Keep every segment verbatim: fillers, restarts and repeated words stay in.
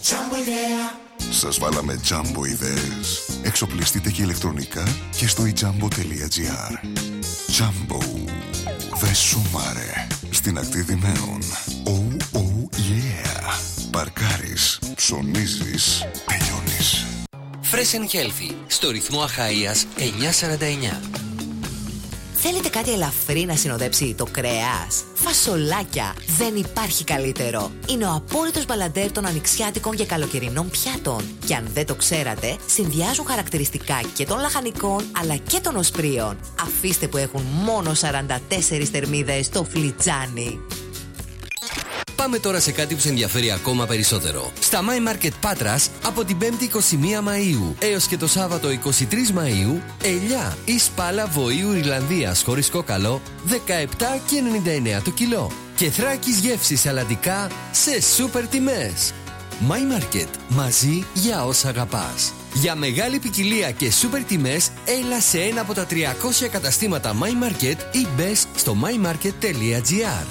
Jumbo idea. Σας βάλαμε Jumbo ιδέες. Εξοπλιστείτε και ηλεκτρονικά και στο ijambo.gr. Jumbo. Δε σумάρε. Στην ακτή Δημαίων. Oh, oh, yeah. Παρκάρεις, ψωνίζεις, τελειώνεις. Fresh and Healthy, στο ρυθμό Αχαΐας εννιακόσια σαράντα εννιά. Θέλετε κάτι ελαφρύ να συνοδέψει το κρέας? Φασολάκια! Δεν υπάρχει καλύτερο. Είναι ο απόλυτος μπαλαντέρ των ανοιξιάτικων και καλοκαιρινών πιάτων. Και αν δεν το ξέρατε, συνδυάζουν χαρακτηριστικά και των λαχανικών αλλά και των οσπρίων. Αφήστε που έχουν μόνο σαράντα τέσσερις θερμίδες στο φλιτζάνι. Πάμε τώρα σε κάτι που σε ενδιαφέρει ακόμα περισσότερο. Στα My Market Πάτρας από την πέμπτη εικοστή πρώτη Μαΐου έως και το Σάββατο εικοστή τρίτη Μαΐου, ελιά ή σπάλα βοήου Ιρλανδίας χωρίς κόκαλο δεκαεπτά και ενενήντα εννέα το κιλό. Και Θράκης γεύσης σαλαντικά σε σούπερ τιμές. My Market, μαζί για όσα αγαπάς. Για μεγάλη ποικιλία και σούπερ τιμές, έλα σε ένα από τα τριακόσια καταστήματα My Market ή μπες στο my market τελεία gr.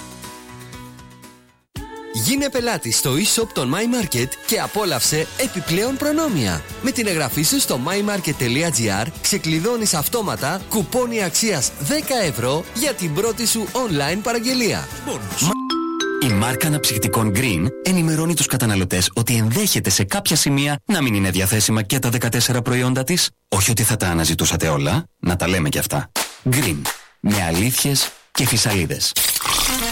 Γίνε πελάτης στο e-shop των My Market και απόλαυσε επιπλέον προνόμια. Με την εγγραφή σου στο my market τελεία gr ξεκλειδώνεις αυτόματα κουπόνι αξίας δέκα ευρώ για την πρώτη σου online παραγγελία. Μα... Η μάρκα αναψυκτικών Green ενημερώνει τους καταναλωτές ότι ενδέχεται σε κάποια σημεία να μην είναι διαθέσιμα και τα δεκατέσσερα προϊόντα της. Όχι ότι θα τα αναζητούσατε όλα, να τα λέμε κι αυτά. Green, με αλήθειες και φυσαλίδες.